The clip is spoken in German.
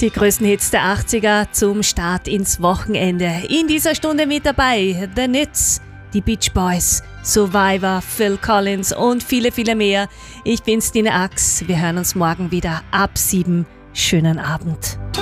Die größten Hits der 80er zum Start ins Wochenende. In dieser Stunde mit dabei The Nits, die Beach Boys, Survivor, Phil Collins und viele, viele mehr. Ich bin Stine Ax. Wir hören uns morgen wieder ab 7. Schönen Abend.